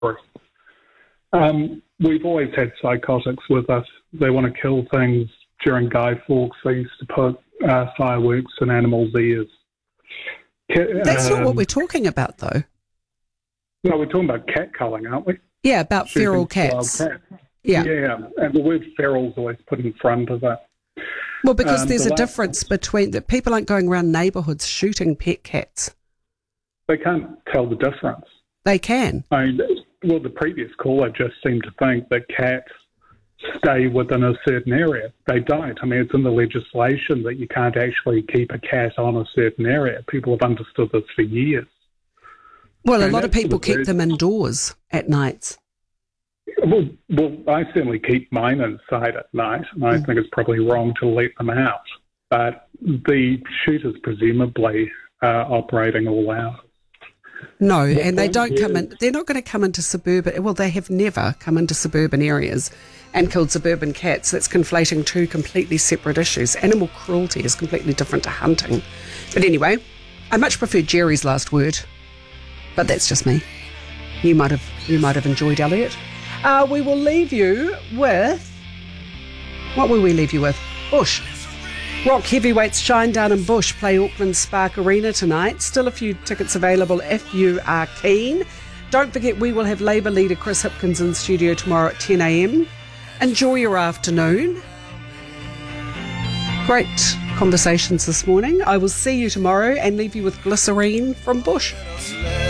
We've always had psychotics with us. They want to kill things. During Guy Fawkes, they used to put fireworks in animals' ears. That's not what we're talking about, though. No, we're talking about cat culling, aren't we? Yeah, about feral cats. Wild cats. Yeah, and the word feral's always put in front of it. Well, because there's a difference between that. People aren't going around neighbourhoods shooting pet cats. They can't tell the difference. They can. The previous caller just seemed to think that cats stay within a certain area. They don't. I mean, it's in the legislation that you can't actually keep a cat on a certain area. People have understood this for years. Well, a lot of people keep them indoors at nights. Well, I certainly keep mine inside at night, and I think it's probably wrong to let them out. But the shooters presumably are operating all hours. No, and they don't come in. They're not going to come into suburban. Well, they have never come into suburban areas and killed suburban cats. That's conflating two completely separate issues. Animal cruelty is completely different to hunting. But anyway, I much prefer Jerry's last word. But that's just me. You might have enjoyed Elliot. We will leave you with... What will we leave you with? Bush. Rock heavyweights Shinedown and Bush play Auckland Spark Arena tonight. Still a few tickets available if you are keen. Don't forget we will have Labour leader Chris Hipkins in studio tomorrow at 10 a.m. Enjoy your afternoon. Great conversations this morning. I will see you tomorrow and leave you with Glycerine from Bush.